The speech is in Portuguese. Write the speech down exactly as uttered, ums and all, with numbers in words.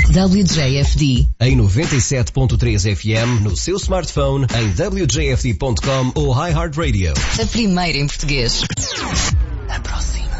W J F D. Em noventa e sete ponto três F M, no seu smartphone, em w j f d ponto com ou iHeartRadio. A primeira em português. A próxima.